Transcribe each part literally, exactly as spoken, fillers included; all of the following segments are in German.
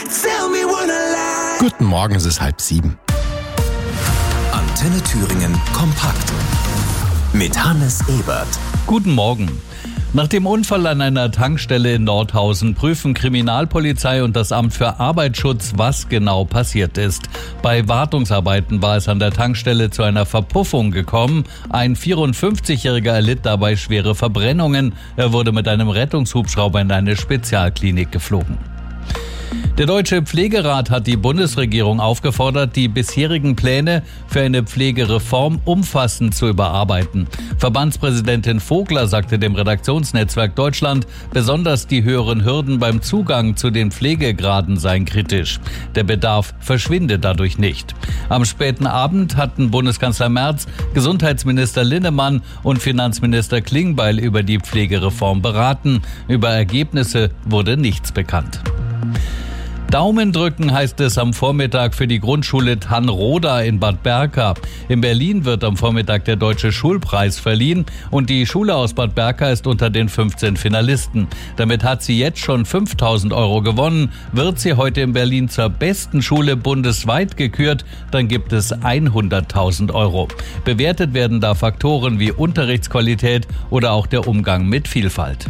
Tell me when I lie. Guten Morgen, es ist halb sieben. Antenne Thüringen kompakt mit Hannes Ebert. Guten Morgen. Nach dem Unfall an einer Tankstelle in Nordhausen prüfen Kriminalpolizei und das Amt für Arbeitsschutz, was genau passiert ist. Bei Wartungsarbeiten war es an der Tankstelle zu einer Verpuffung gekommen. Ein vierundfünfzigjähriger erlitt dabei schwere Verbrennungen. Er wurde mit einem Rettungshubschrauber in eine Spezialklinik geflogen. Der Deutsche Pflegerat hat die Bundesregierung aufgefordert, die bisherigen Pläne für eine Pflegereform umfassend zu überarbeiten. Verbandspräsidentin Vogler sagte dem Redaktionsnetzwerk Deutschland, besonders die höheren Hürden beim Zugang zu den Pflegegraden seien kritisch. Der Bedarf verschwinde dadurch nicht. Am späten Abend hatten Bundeskanzler Merz, Gesundheitsminister Linnemann und Finanzminister Klingbeil über die Pflegereform beraten. Über Ergebnisse wurde nichts bekannt. Daumen drücken heißt es am Vormittag für die Grundschule Tannroda in Bad Berka. In Berlin wird am Vormittag der Deutsche Schulpreis verliehen und die Schule aus Bad Berka ist unter den fünfzehn Finalisten. Damit hat sie jetzt schon fünftausend Euro gewonnen. Wird sie heute in Berlin zur besten Schule bundesweit gekürt, dann gibt es hunderttausend Euro. Bewertet werden da Faktoren wie Unterrichtsqualität oder auch der Umgang mit Vielfalt.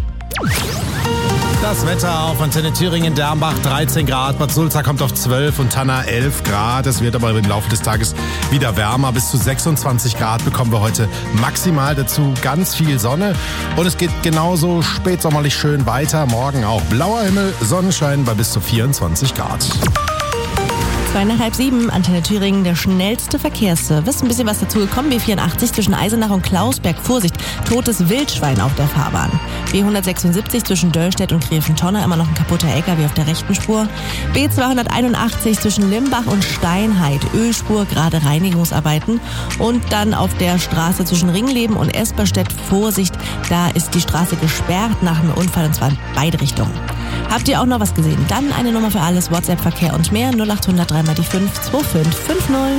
Das Wetter auf Antenne Thüringen, Dermbach dreizehn Grad, Bad Sulza kommt auf zwölf und Tanna elf Grad. Es wird aber im Laufe des Tages wieder wärmer. Bis zu sechsundzwanzig Grad bekommen wir heute maximal, dazu ganz viel Sonne. Und es geht genauso spätsommerlich schön weiter. Morgen auch blauer Himmel, Sonnenschein bei bis zu vierundzwanzig Grad. Zweieinhalb sieben, Antenne Thüringen, der schnellste Verkehrsservice. Ein bisschen was dazu gekommen. B vierundachtzig zwischen Eisenach und Klausberg. Vorsicht, totes Wildschwein auf der Fahrbahn. B hundertsechsundsiebzig zwischen Döllstedt und Gräfentonne. Immer noch ein kaputter L K W auf der rechten Spur. B zweihunderteinundachtzig zwischen Limbach und Steinheid. Ölspur, gerade Reinigungsarbeiten. Und dann auf der Straße zwischen Ringleben und Esperstedt. Vorsicht, da ist die Straße gesperrt nach einem Unfall und zwar in beide Richtungen. Habt ihr auch noch was gesehen? Dann eine Nummer für alles, WhatsApp-Verkehr und mehr. null acht hundert drei mal die fünf zwei fünf fünf null.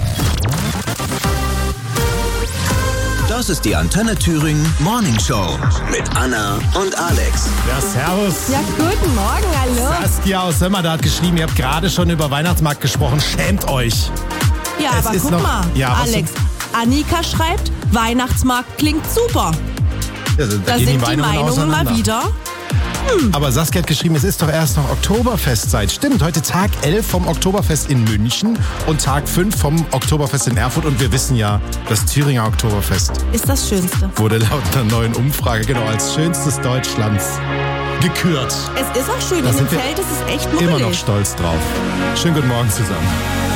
Das ist die Antenne Thüringen Morning Show mit Anna und Alex. Ja, servus. Ja, guten Morgen, hallo. Saskia aus Sömmerda hat geschrieben, ihr habt gerade schon über Weihnachtsmarkt gesprochen. Schämt euch. Ja, Es aber ist guck noch- mal, Ja, was Alex, Annika schreibt, Weihnachtsmarkt klingt super. Ja, da Da gehen sind die Meinungen auseinander. mal wieder. Aber Saskia hat geschrieben, es ist doch erst noch Oktoberfestzeit. Stimmt, heute Tag elf vom Oktoberfest in München und Tag fünf vom Oktoberfest in Erfurt. Und wir wissen ja, das Thüringer Oktoberfest Ist das Schönste. wurde laut einer neuen Umfrage genau als schönstes Deutschlands gekürt. Es ist auch schön, Da in dem sind wir Feld ist es echt Immer noch muckelig. stolz drauf. Schönen guten Morgen zusammen.